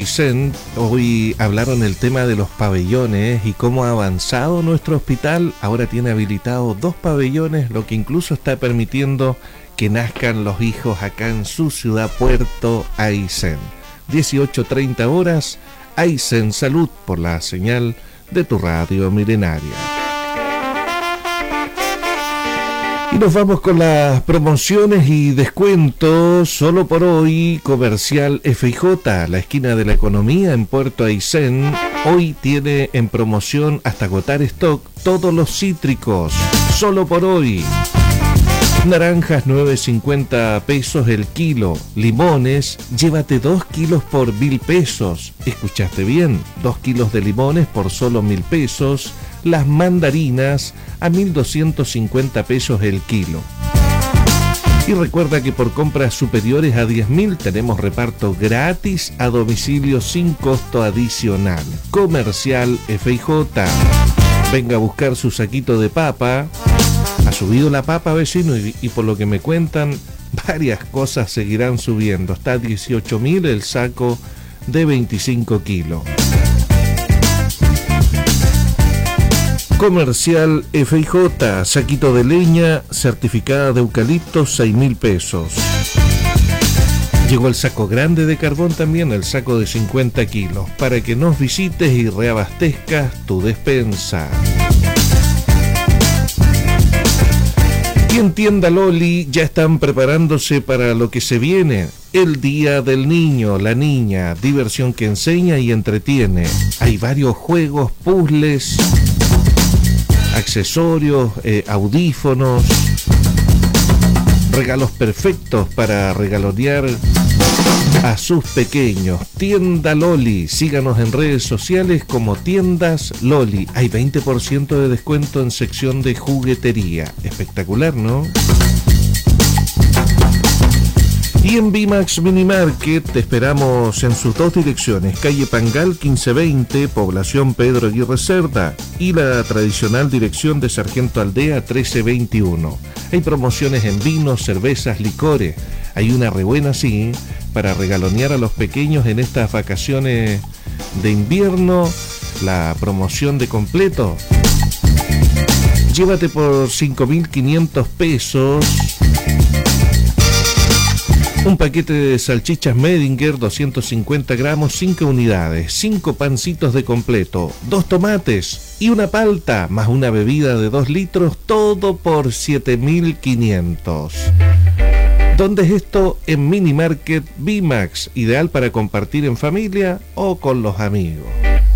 Aysén hoy hablaron el tema de los pabellones y cómo ha avanzado nuestro hospital. Ahora tiene habilitados 2 pabellones, lo que incluso está permitiendo que nazcan los hijos acá en su ciudad, Puerto Aysén. 18:30 horas, Aysén Salud, por la señal de tu radio milenaria. Y nos vamos con las promociones y descuentos. Solo por hoy, Comercial FJ, la esquina de la economía en Puerto Aysén, hoy tiene en promoción hasta agotar stock todos los cítricos. Solo por hoy. Naranjas 9.50 pesos el kilo. Limones, llévate 2 kilos por 1.000 pesos. ¿Escuchaste bien? 2 kilos de limones por solo 1.000 pesos. Las mandarinas a 1.250 pesos el kilo. Y recuerda que por compras superiores a 10.000 tenemos reparto gratis a domicilio sin costo adicional. Comercial FJ. Venga a buscar su saquito de papa. Ha subido la papa, vecino, y por lo que me cuentan, varias cosas seguirán subiendo. Está a 18.000 el saco de 25 kilos. Comercial FJ, saquito de leña certificada de eucalipto, 6.000 pesos. Llegó el saco grande de carbón también, el saco de 50 kilos, para que nos visites y reabastezcas tu despensa. Y en Tienda Loli ya están preparándose para lo que se viene, el Día del Niño, la Niña, diversión que enseña y entretiene. Hay varios juegos, puzzles, accesorios, audífonos, regalos perfectos para regalonear a sus pequeños. Tienda Loli, síganos en redes sociales como Tiendas Loli. Hay 20% de descuento en sección de juguetería. Espectacular, ¿no? Y en Bimax Mini Market te esperamos en sus 2 direcciones, calle Pangal 1520, población Pedro Aguirre Cerda, y la tradicional dirección de Sargento Aldea 1321. Hay promociones en vinos, cervezas, licores. Hay una re buena, sí, para regalonear a los pequeños en estas vacaciones de invierno, la promoción de completo. Llévate por 5.500 pesos un paquete de salchichas Medinger, 250 gramos, 5 unidades, 5 pancitos de completo, 2 tomates y una palta, más una bebida de 2 litros, todo por 7.500. ¿Dónde es esto? En Mini Market Bimax, ideal para compartir en familia o con los amigos.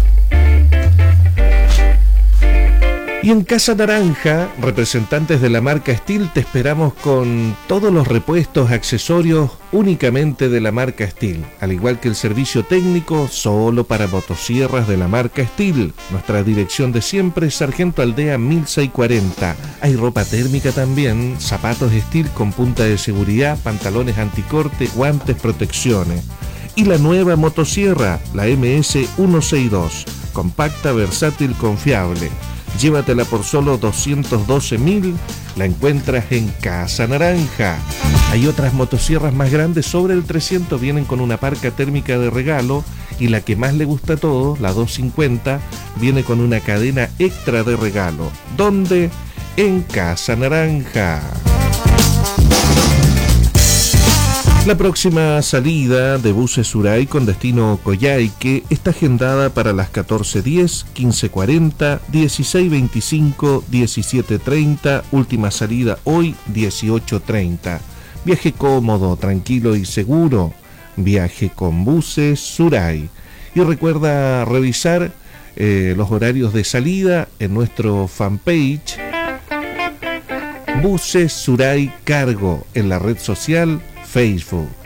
Y en Casa Naranja, representantes de la marca Steel, te esperamos con todos los repuestos, accesorios únicamente de la marca Steel, al igual que el servicio técnico solo para motosierras de la marca Steel. Nuestra dirección de siempre, Sargento Aldea 1640. Hay ropa térmica también, zapatos Steel con punta de seguridad, pantalones anticorte, guantes, protecciones. Y la nueva motosierra, la MS162, compacta, versátil, confiable. Llévatela por solo 212.000, la encuentras en Casa Naranja. Hay otras motosierras más grandes sobre el 300, vienen con una parca térmica de regalo, y la que más le gusta a todos, la 250, viene con una cadena extra de regalo. ¿Dónde? En Casa Naranja. La próxima salida de buses Suray con destino Coyhaique está agendada para las 14:10, 15:40, 16:25, 17:30, última salida hoy 18:30. Viaje cómodo, tranquilo y seguro. Viaje con buses Suray. Y recuerda revisar los horarios de salida en nuestro fanpage Buses Suray Cargo en la red social Facebook.